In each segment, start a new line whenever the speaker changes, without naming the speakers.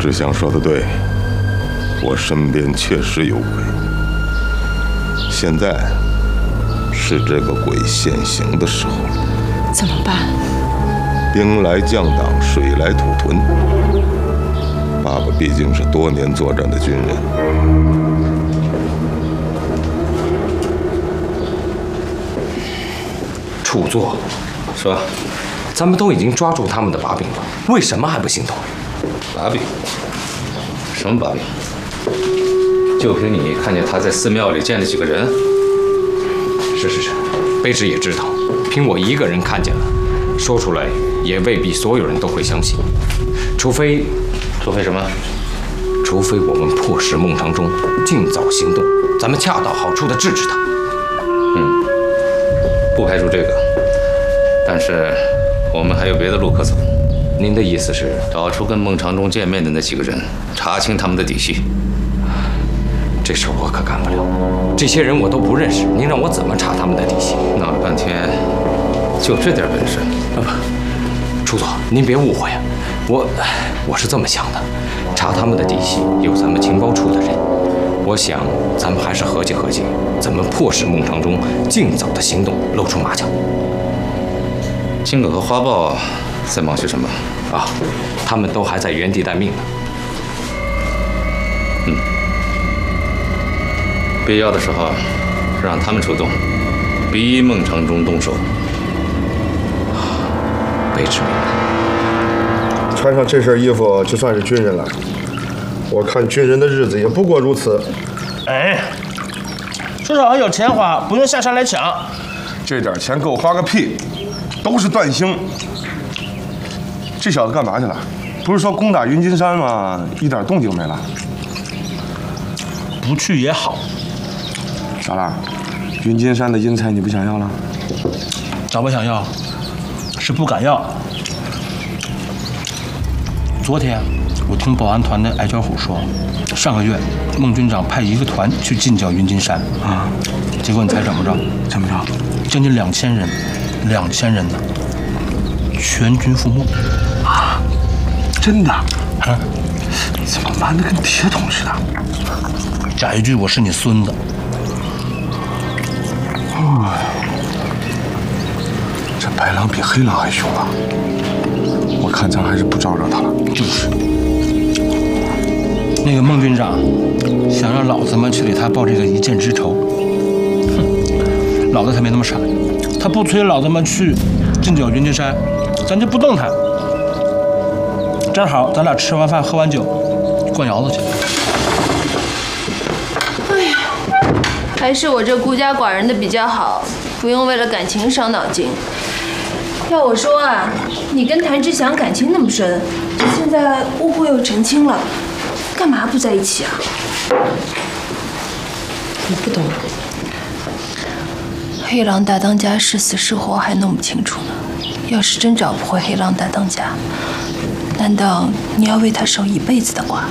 志祥说的对，我身边确实有鬼，现在是这个鬼现形的时候。
怎么办？
兵来将挡，水来土屯。爸爸毕竟是多年作战的军人。
佟作，说，咱们都已经抓住他们的把柄了，为什么还不行动？
把柄？什么把柄？就凭你看见他在寺庙里见了几个人？
是，卑职也知道，凭我一个人看见了，说出来也未必所有人都会相信，除非什么？除非我们迫使孟长中尽早行动，咱们恰到好处地制止他。
不排除这个，但是我们还有别的路可走。
您的意思是
找出跟孟长中见面的那几个人，查清他们的底细。
这事我可干不了，这些人我都不认识，您让我怎么查他们的底细？
闹了半天，就这点本事？
不，楚总，您别误会啊，我是这么想的，查他们的底细有咱们情报处的人，我想咱们还是合计合计，怎么迫使孟长中尽早的行动，露出马脚。
金葛和花豹在忙些什么？
啊，他们都还在原地待命呢。
必要的时候，让他们出动，逼孟长中动手。
卑职明白。
穿上这身衣服就算是军人了。我看军人的日子也不过如此。
哎，说好有钱花，不用下山来抢。
这点钱够花个屁，都是断星。这小子干嘛去了？不是说攻打云金山吗？一点动静没了。
不去也好。
咋了？云金山的阴财你不想要了？
咋不想要？是不敢要。昨天我听保安团的矮脚虎说，上个月孟军长派一个团去进剿云金山啊，结果你猜怎么着？
怎么着？
将近2000人，2000人呢，全军覆没。
啊？真的？啊？怎么瞒得跟铁桶似的？
加一句我是你孙子。
这白狼比黑狼还凶啊！我看咱还是不招惹他了。
就是，那个孟军长想让老子们去给他报这个一箭之仇。哼，老子才没那么傻，他不催老子们去进剿云金山，咱就不动弹。正好咱俩吃完饭喝完酒，灌窑子去。
哎呀，还是我这孤家寡人的比较好，不用为了感情伤脑筋。要我说啊，你跟谭志祥感情那么深，现在误会又澄清了，干嘛不在一起啊？
你不懂。
黑狼大当家是死是活还弄不清楚呢。要是真找不回黑狼大当家，难道你要为他守一辈子的寡？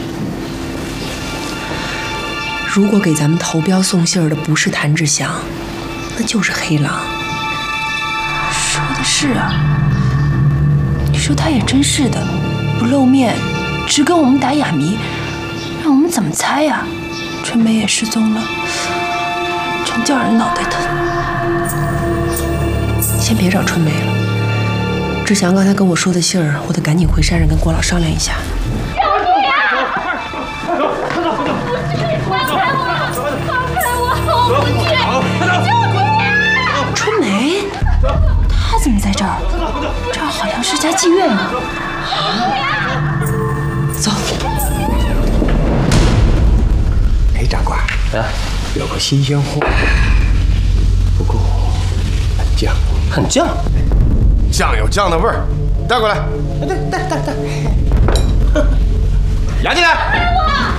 如果给咱们投标送信儿的不是谭志祥，那就是黑狼。
说的是啊，你说他也真是的，不露面，只跟我们打哑谜，让我们怎么猜呀？春梅也失踪了，真叫人脑袋疼。
先别找春梅了，志祥刚才跟我说的信儿，我得赶紧回山上跟郭老商量一下。
救命呀！快走！不去！放开我！放开我！我不去！救命呀！
春梅，她怎么在这儿？这儿好像是家妓院啊！
走。
裴长官，有个新鲜货，不过很犟。
很犟，
酱有酱的味儿，带过来。
带。
押进来。